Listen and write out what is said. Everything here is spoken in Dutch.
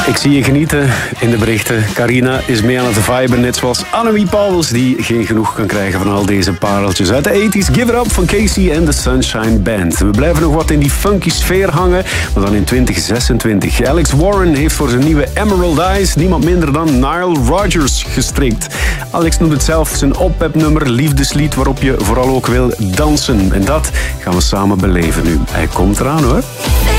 Ik zie je genieten in de berichten. Carina is mee aan het viben, net zoals Annemie Pauwels, die geen genoeg kan krijgen van al deze pareltjes. Uit de 80's, Give It Up van Casey en de Sunshine Band. We blijven nog wat in die funky sfeer hangen, maar dan in 2026. Alex Warren heeft voor zijn nieuwe Emerald Eyes niemand minder dan Nile Rodgers gestrikt. Alex noemt het zelf zijn oppepnummer, liefdeslied waarop je vooral ook wil dansen. En dat gaan we samen beleven nu. Hij komt eraan hoor.